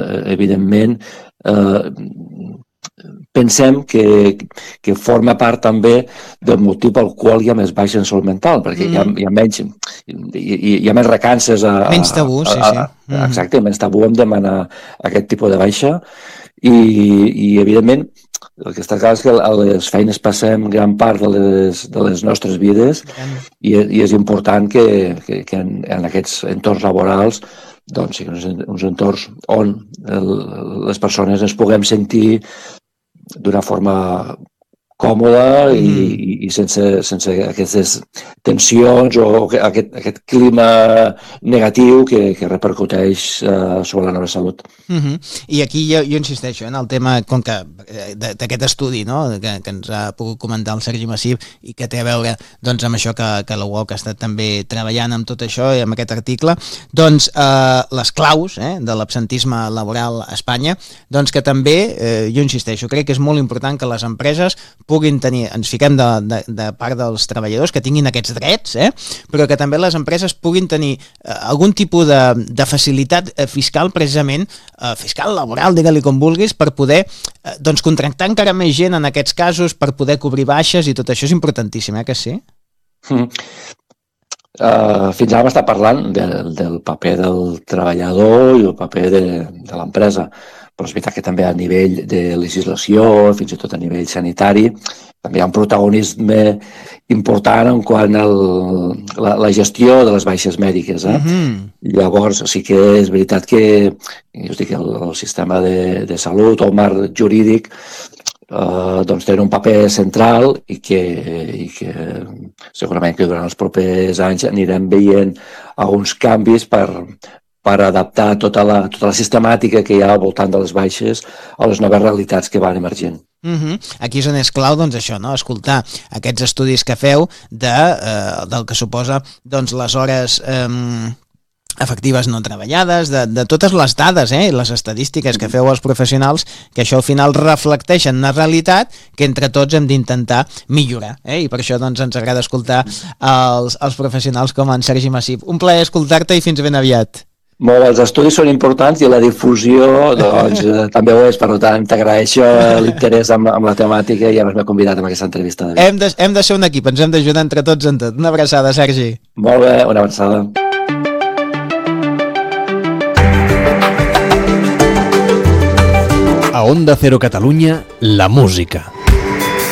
evidentment, pensem que forma part també del motiu pel qual hi ha més baixa en salut mental, perquè hi ha menys recances menys tabú, sí. Exacte, menys tabú en demanar aquest tipus de baixa i evidentment el que està clar és que a les feines passem gran part de les nostres vides i és important que en aquests entorns laborals doncs siguin uns entorns on les persones ens puguem sentir d'una forma còmoda i sense aquestes tensions o aquest clima negatiu que repercuteix sobre la nostra salut. I aquí jo insisteixo en el tema com que d'aquest estudi, no? que ens ha pogut comentar el Sergi Massip i que té a veure doncs, amb això que la UOC ha estat també treballant amb tot això i amb aquest article, doncs les claus de l'absentisme laboral a Espanya, doncs que també, jo insisteixo, crec que és molt important que les empreses puguin tenir, ens fiquem de part dels treballadors que tinguin aquests drets, però que també les empreses puguin tenir algun tipus de facilitat fiscal precisament, fiscal, laboral, digue-li com vulguis, per poder doncs, contractar encara més gent en aquests casos, per poder cobrir baixes i tot això és importantíssim, que sí? Fins ara m'està parlant del paper del treballador i el paper de l'empresa, però és veritat que també a nivell de legislació, fins i tot a nivell sanitari, també hi ha un protagonisme important en quant a la gestió de les baixes mèdiques. Llavors, sí que és veritat que jo us dic, el sistema de salut o el marc jurídic doncs tenen un paper central i que segurament que durant els propers anys anirem veient alguns canvis per adaptar tota la sistemàtica que hi ha al voltant de les baixes a les noves realitats que van emergent. Aquí és on és clau, doncs això, no? Escoltar aquests estudis que feu del que suposa doncs, les hores efectives no treballades, de totes les dades, les estadístiques que feu als professionals, que això al final reflecteixen una realitat que entre tots hem d'intentar millorar, i per això doncs, ens agrada escoltar els professionals com en Sergi Massip. Un plaer escoltar-te i fins ben aviat. Molt bé, els estudis són importants i la difusió doncs, també ho és, per tant t'agraeixo l'interès amb la temàtica i haver-me convidat a aquesta entrevista. Hem de ser un equip, ens hem d'ajudar entre tots en tot. Una abraçada, Sergi. Molt bé, una abraçada. A Onda Cero Catalunya, la música.